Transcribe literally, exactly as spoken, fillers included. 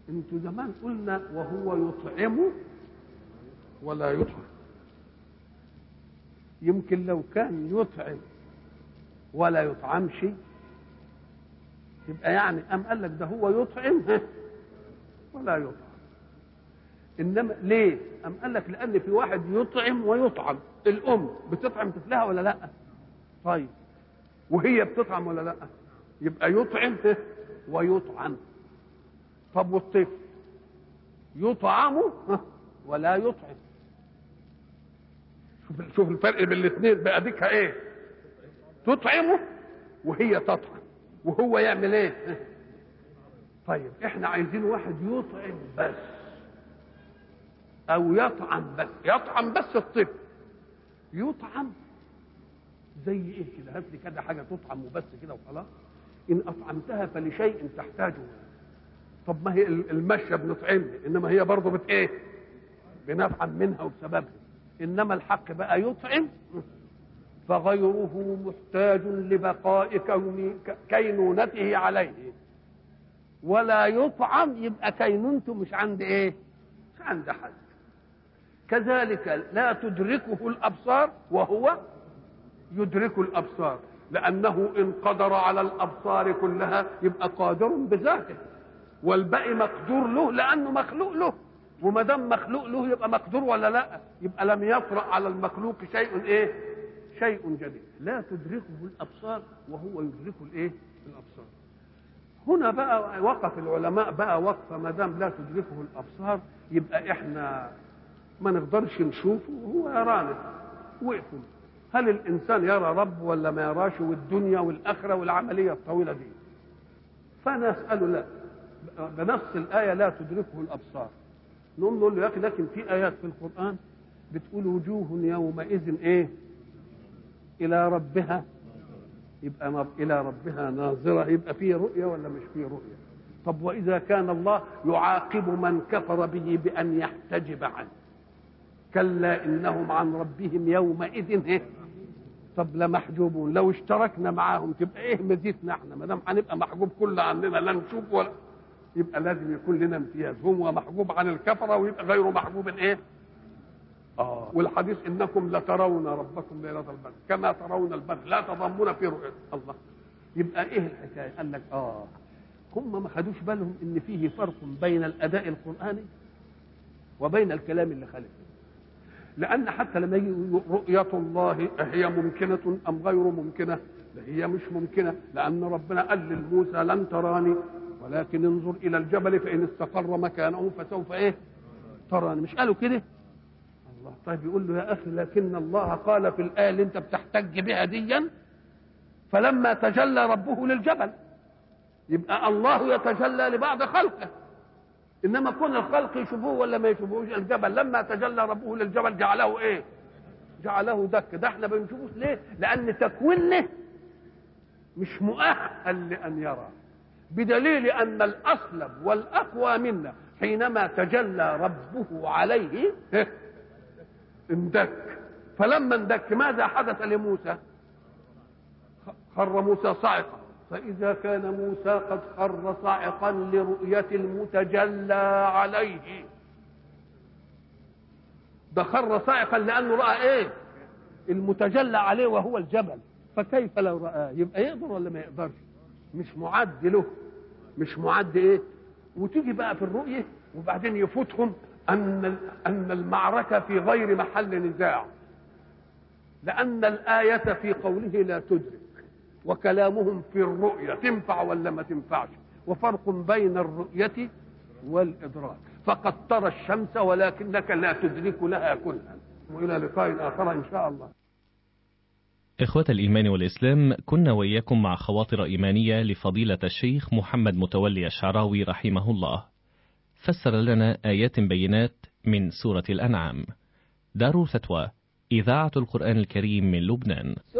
انتوا زمان قلنا وهو يطعم ولا يطعم. يمكن لو كان يطعم ولا يطعمش يبقى يعني أم قال لك ده هو يطعم ولا يطعم. إنما ليه؟ أم قال لك لأن في واحد يطعم ويطعم. الأم بتطعم طفلها ولا لأ؟ طيب وهي بتطعم ولا لأ؟ يبقى يطعم ويطعم. طب والطفل يطعم ولا يطعم. شوف شوف الفرق بين الاثنين بقى. ديكها ايه؟ تطعمه وهي تطعم وهو يعمل ايه؟ طيب احنا عايزين واحد يطعم بس او يطعم بس. يطعم بس الطفل. يطعم زي ايه كده؟ هات لي كده حاجه تطعم وبس كده وخلاص. ان اطعمتها فلشيء تحتاجه. طب ما هي المشيه بنطعمها انما هي برضه بت ايه؟ بنفعل منها وبسببها. انما الحق بقى يطعم فغيره محتاج لبقاء كينونته عليه، ولا يطعم يبقى كينونته مش عند ايه؟ مش عند حد. كذلك لا تدركه الابصار وهو يدرك الابصار، لانه ان قدر على الابصار كلها يبقى قادر بذاته، والباقي مقدور له لانه مخلوق له. وما دام مخلوق له يبقى مقدور ولا لا؟ يبقى لم يطرأ على المخلوق شيء ايه؟ شيء جديد. لا تدركه الابصار وهو يدرك الايه؟ الابصار. هنا بقى وقف العلماء بقى وقفه ما دام لا تدركه الابصار يبقى احنا ما نقدرش نشوفه وهو يرانا. وقفوا هل الانسان يرى رب ولا ما يراش؟ والدنيا والاخره والعمليه الطويله دي. فانا اساله لا بنص الايه لا تدركه الابصار. نقوم نقول له يا اخي لكن في ايات في القران بتقول وجوه يومئذ ايه؟ الى ربها. يبقى الى ربها ناظره. يبقى فيه رؤيه ولا مش فيه رؤيه؟ طب واذا كان الله يعاقب من كفر به بان يحتجب عنه كلا انهم عن ربهم يومئذ ايه؟ طب لا محجوبون. لو اشتركنا معاهم تبقى ايه مزيتنا احنا؟ ما دام هنبقى محجوب كل عننا لا نشوف ولا. يبقى لازم يكون لنا امتياز. هو محجوب عن الكفره ويبقى غيره محجوب ايه؟ اه. والحديث انكم لترون ربكم ليله البدر كما ترون البدر لا تضمون في رؤيه الله. يبقى ايه الحكايه؟ قال لك اه هم ما خدوش بالهم ان فيه فرق بين الاداء القراني وبين الكلام اللي خالفه. لان حتى لما يجي رؤيه الله هي ممكنه ام غير ممكنه؟ لا هي مش ممكنه، لان ربنا قال لموسى لن تراني ولكن انظر الى الجبل فان استقر مكانه فسوف ايه؟ تراني. مش قالوا كده؟ الله. طيب يقول له يا اخي لكن الله قال في الايه اللي انت بتحتج بها ديا فلما تجلى ربه للجبل. يبقى الله يتجلى لبعض خلقه، انما كون الخلق يشوفوه ولا ما يشوفوش. الجبل لما تجلى ربه للجبل جعله ايه؟ جعله دك. ده احنا بنشوفوش ليه؟ لان تكوينه مش مؤهل لان يرى، بدليل ان الاصلب والاقوى منا حينما تجلى ربه عليه اندك. فلما اندك ماذا حدث لموسى؟ خر موسى صاعقا. فإذا كان موسى قد خر صاعقا لرؤية المتجلى عليه، ده خر صاعقا لأنه رأى إيه؟ المتجلى عليه وهو الجبل. فكيف لو رآه؟ يبقى يقدر ولا ما يقدرش؟ مش معد له، مش معد إيه؟ وتيجي بقى في الرؤية وبعدين يفوتهم أن أن المعركة في غير محل نزاع، لأن الآية في قوله لا تدرك وكلامهم في الرؤية تنفع ولا ما تنفعش. وفرق بين الرؤية والإدراك. فقد ترى الشمس ولكنك لا تدرك لها كلها. وإلى لقاء آخر إن شاء الله. إخوة الإيمان والإسلام، كنا وإياكم مع خواطر إيمانية لفضيلة الشيخ محمد متولي الشعراوي رحمه الله، فسر لنا آيات بينات من سورة الأنعام. دار فتوى إذاعة القرآن الكريم من لبنان.